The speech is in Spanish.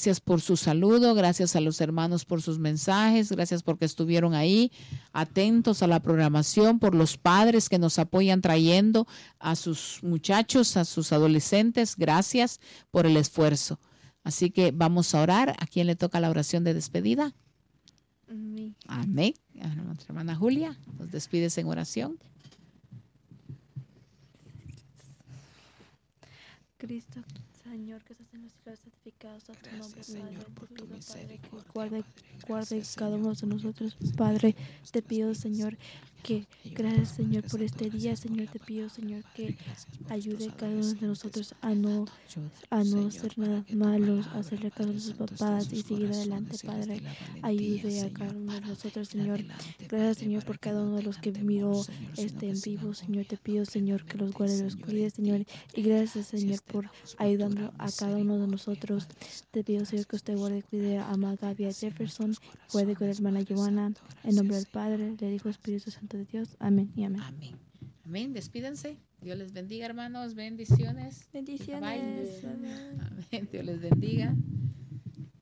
Gracias por su saludo, gracias a los hermanos por sus mensajes, gracias porque estuvieron ahí atentos a la programación, por los padres que nos apoyan trayendo a sus muchachos, a sus adolescentes. Gracias por el esfuerzo. Así que vamos a orar. ¿A quién le toca la oración de despedida? Amén. Amén. A nuestra hermana Julia, nos despides en oración. Cristo, Señor, que estás en los cielos, santificado sea tu nombre, Gracias, Señor, Padre, por te tu pido, Padre, que misericordia, guarde Gracias, cada Señor, uno de por nosotros, tu Padre, misericordia te en pido, nuestras Señor, vidas, que, Ayúdanos, gracias, Padre, Señor, por este dando día, gracias por Señor, la te pido, palabra, Señor, que gracias por ayude a nuestros cada uno de adolescentes, nosotros a no Señor, ser para nada que tu malos, a palabra, hacerle caso a Padre sus Santo, esté en papás y sus seguir adelante, corazones y les dé Padre, la valentía, ayude a cada Señor, uno de para nosotros, ir Señor. adelante, Gracias, Padre, Señor, para por que cada no uno de los tengan que temor, miró Señor, sino en que sigan vivo, Señor, te confiando pido, Señor, que los plenamente, guarde y los Señor, cuide, en Señor, ti, y Padre. gracias, Señor, Gracias te por damos por tu ayudando gran a cada uno de misericordia, nosotros. Padre Te Santo. pido, Señor, que Gracias usted por guarde y su cuide a Magavia así en Jefferson, nuestros guarde con la corazones, hermana Padre Joana, Santo. en Gracias, nombre del Señor. Padre, del Hijo y Espíritu Gracias. Santo de Dios. Amén y amén. Amén. Amén. Despídense. Dios les bendiga, hermanos. Bendiciones. Bendiciones. Bye. Amén. Dios les bendiga.